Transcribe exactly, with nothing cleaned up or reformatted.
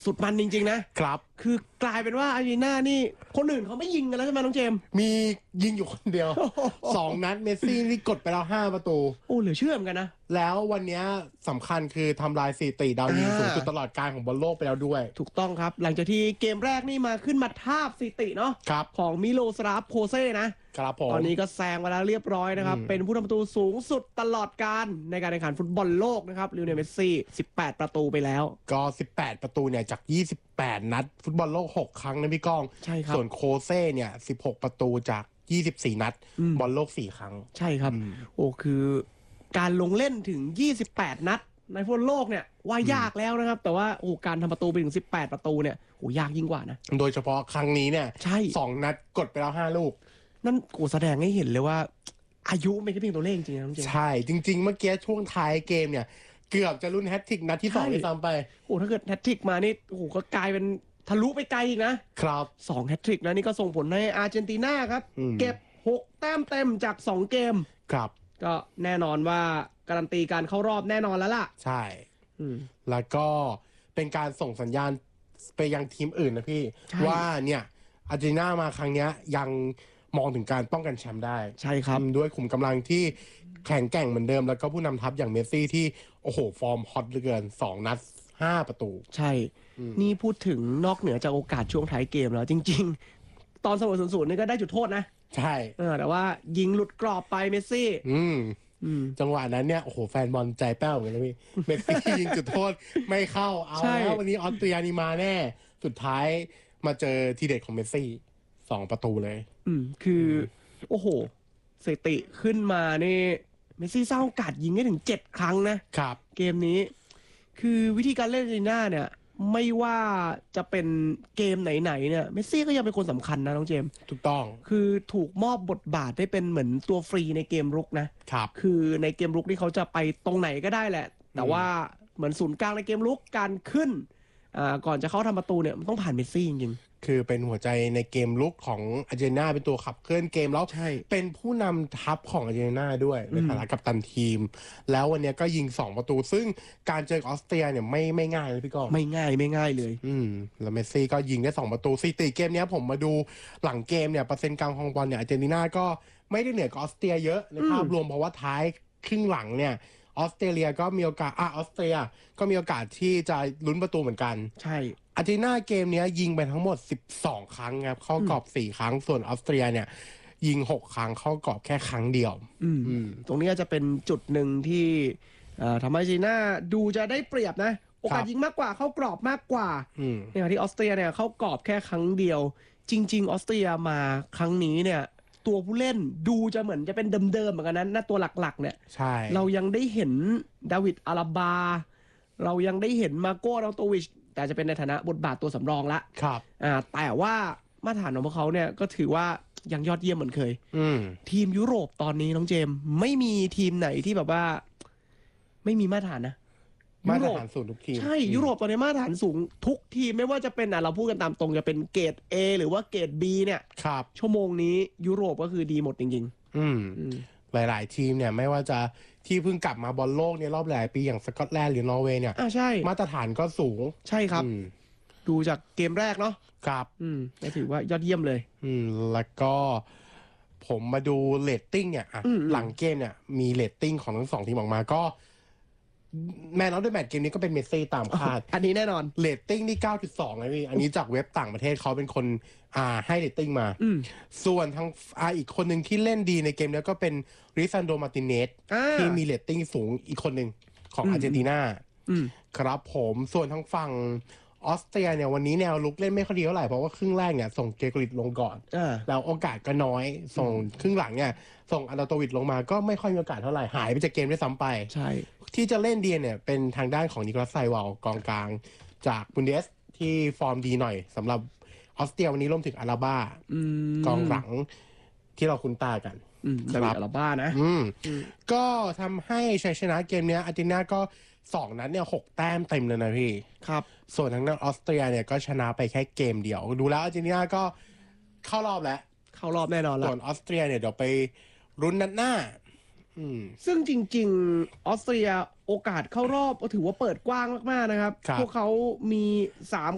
สุดมันจริงๆนะครับคือกลายเป็นว่าอาร์เจนตินานี่คนอื่นเขาไม่ยิงกันแล้วใช่ไหมน้องเจมส์มียิงอยู่คนเดียว สอง นัดเมสซี่นี่กดไปแล้วห้าประตูโอ้เหลือเชื่อเหมือนกันนะแล้ววันนี้สำคัญคือทำลายสถิติดาวยิงสูงสุดตลอดการของบอลโลกไปแล้วด้วยถูกต้องครับหลังจากที่เกมแรกนี่มาขึ้นมาทาบสถิติเนาะของมิโลสลาฟโคเซ่นะครับตอนนี้ก็แซงมาแล้วเรียบร้อยนะครับเป็นผู้ทำประตูสูงสุดตลอดการในการแข่งขันฟุตบอลโลกนะครับลิโอเนลเมสซี่สิบแปดประตูไปแล้วก็สิบแปดประตูเนี่ยจากยี่สิบแปดนัดฟุตบอลโลกหกครั้งนะพี่ก้องใช่ครับส่วนโคเซ่เนี่ยสิบหกประตูจากยี่สิบสี่นัดบอลโลกสี่ครั้งใช่ครับโอ้คือการลงเล่นถึงยี่สิบแปดนัดในฟุตบอลโลกเนี่ยว่ายากแล้วนะครับแต่ว่าโอ้การทำประตูไปถึงสิบแปดประตูเนี่ยโอ้ยากยิ่งกว่านะโดยเฉพาะครั้งนี้เนี่ยใช่สองนัดกดไปแล้วห้าลูกนั่นโอ้แสดงให้เห็นเลยว่าอายุไม่ใช่เพียงตัวเลขจริงๆนะจริงใช่จริงๆเมื่อกี้ช่วงท้ายเกมเนี่ยเกือบจะลุ้นแฮตทริกนัดที่สองที่ซ้ำไปโอ้ถ้าเกิดแฮตทริกมานี่โอ้ก็กลายเป็นทะลุไปไกลอีกนะครับสองแฮตทริกนะนี่ก็ส่งผลให้อาร์เจนตินาครับเก็บหกแต้มเต็มจากสองเกมครับก็แน่นอนว่าการันตีการเข้ารอบแน่นอนแล้วล่ะใช่แล้วก็เป็นการส่งสัญญาณไปยังทีมอื่นนะพี่ว่าเนี่ยอาร์เจนตินามาครั้งนี้ยังมองถึงการป้องกันแชมป์ได้ใช่ครับด้วยขุมกำลังที่แข็งแกร่งเหมือนเดิมแล้วก็ผู้นำทัพอย่างเมสซี่ที่โอ้โหฟอร์มฮอตเหลือเกินสองนัดห้าประตูใช่นี่พูดถึงนอกเหนือจากโอกาสช่วงท้ายเกมแล้วจริงๆตอนเสมอศูนย์ศูนย์นี่ก็ได้จุดโทษนะใช่แต่ว่ายิงหลุดกรอบไปเมสซี่อืมจังหวะนั้นเนี่ยโอ้โหแฟนบอลใจแป้วเหมือนกันนะพี่เมสซี่ยิงจุดโทษไม่เข้าเอาแล้ววันนี้ออสเตรียนี่มาแน่สุดท้ายมาเจอทีเด็ดของเมสซี่สองประตูเลยอืมคือโอ้โหสถิติขึ้นมานี่เมสซี่สร้างโอกาสยิงได้ถึงเจ็ดครั้งนะครับเกมนี้คือวิธีการเล่นอาร์เจนตินาเนี่ยไม่ว่าจะเป็นเกมไหนๆเนี่ยเมสซี่ก็ยังเป็นคนสำคัญนะน้องเจมส์ถูกต้องคือถูกมอบบทบาทได้เป็นเหมือนตัวฟรีในเกมรุกนะครับคือในเกมรุกนี่เขาจะไปตรงไหนก็ได้แหละแต่ว่าเหมือนศูนย์กลางในเกมรุกการขึ้นอ่าก่อนจะเข้าทำประตูเนี่ยมันต้องผ่านเมสซี่จริงๆคือเป็นหัวใจในเกมลุกของอาร์เจนตินาเป็นตัวขับเคลื่อนเกมแล้วเป็นผู้นำทัพของอาร์เจนตินาด้วยในฐานะกัปตันทีมแล้ววันนี้ก็ยิงสองประตูซึ่งการเจอออสเตรียเนี่ยไม่ไม่ง่ายเลยพี่ก้องไม่ง่ายไม่ง่ายเลยอืมแล้วเมสซี่ก็ยิงได้สองประตูสถิติเกมนี้ผมมาดูหลังเกมเนี่ยเปอร์เซ็นต์การครองบอลเนี่ยอาร์เจนตินาก็ไม่ได้เหนือกว่าออสเตรียเยอะในภาพรวมเพราะว่าท้ายครึ่งหลังเนี่ยออสเตรเลียก็มีโอกาสอ่ะออสเตรียก็มีโอกาสที่จะลุ้นประตูเหมือนกันใช่อาร์เจนตินาเกมนี้ยิงไปทั้งหมดสิบสองครั้งครับเข้ากรอบสี่ครั้งส่วนออสเตรียเนี่ยยิงหกครั้งเข้ากรอบแค่ครั้งเดียวตรงนี้จะเป็นจุดหนึ่งที่ทำให้อาร์เจนตินาดูจะได้เปรียบนะโอกาสยิงมากกว่าเข้ากรอบมากกว่าในขณะที่ออสเตรียเนี่ยเข้ากรอบแค่ครั้งเดียวจริงๆออสเตรียมาครั้งนี้เนี่ยตัวผู้เล่นดูจะเหมือนจะเป็นเดิมๆเหมือนกันนั้นนะตัวหลักๆเนี่ยใช่เรายังได้เห็นดาวิดอาราบาเรายังได้เห็นมาโก้ราโตวิชแต่จะเป็นในฐานะบทบาทตัวสำรองละครับอ่าแต่ว่ามาตรฐานของพวกเขาเนี่ยก็ถือว่ายังยอดเยี่ยมเหมือนเคยทีมยุโรปตอนนี้น้องเจมไม่มีทีมไหนที่แบบว่าไม่มีมาตรฐานนะมาตรฐานสูงทุกทีมใช่ยุโรปตอนนี้มาตรฐานสูงทุกทีมไม่ว่าจะเป็นอ่ะเราพูดกันตามตรงจะเป็นเกรด A หรือว่าเกรด B เนี่ยครับชั่วโมงนี้ยุโรปก็คือดีหมดจริงๆอืมหลายๆทีมเนี่ยไม่ว่าจะที่เพิ่งกลับมาบอลโลกในรอบหลายปีอย่างสกอตแลนด์หรือนอร์เวย์เนี่ยอ่าใช่มาตรฐานก็สูงใช่ครับดูจากเกมแรกเนาะครับอืมก็ถือว่ายอดเยี่ยมเลยอืมแล้วก็ผมมาดูเรตติ้งเนี่ยอ่ะหลังเกมเนี่ยมีเรตติ้งของทั้งสองทีมออกมาก็แมนออฟเดอะแมตช์เกมนี้ก็เป็นเมสซี่ตามคาดอันนี้แน่นอนเรตติ้งที่ เก้าจุดสอง นะพี่อันนี้จากเว็บต่างประเทศเขาเป็นคนอ่าให้เรตติ้งมาส่วนทางอ่าอีกคนหนึ่งที่เล่นดีในเกมนี้ก็เป็นริซันโดมาร์ติเนสที่มีเรตติ้งสูงอีกคนหนึ่งของอาร์เจนตินาครับผมส่วนทางฝั่งออสเตรียเนี่ยวันนี้แนวลุกเล่นไม่ค่อยดีเท่าไหร่เพราะว่าครึ่งแรกเนี่ยส่งเกเกริดลงก่อนแล้วโอกาสก็น้อยส่งครึ่งหลังเนี่ยส่งอาราโตวิชลงมาก็ไม่ค่อยมีโอกาสเท่าไหร่หายไปจากเกมด้วยซ้ำไปใช่ที่จะเล่นดีเนี่ยเป็นทางด้านของนิโคลัสไซวาลกองกลางจากบุนเดสที่ฟอร์มดีหน่อยสำหรับออสเตรียวันนี้รวมถึงอาราบ้ากองหลังที่เราคุ้นตากันครับอาราบ้านะก็ทำให้ชัยชนะเกมนี้อาร์เจนตินาก็สองนั้นเนี่ยหกแต้มเต็มเลยนะพี่ครับส่วนทางด้านออสเตรียเนี่ยก็ชนะไปแค่เกมเดียวดูแล้วอาร์เจนตินาก็เข้ารอบแล้วเข้ารอบแน่นอนแล้วส่วนออสเตรียเนี่ยเดี๋ยวไปรุ้นนัดหน้าซึ่งจริงๆออสเตรียโอกาสเข้ารอบก็ถือว่าเปิดกว้างมากๆนะครับพวกเขามีสาม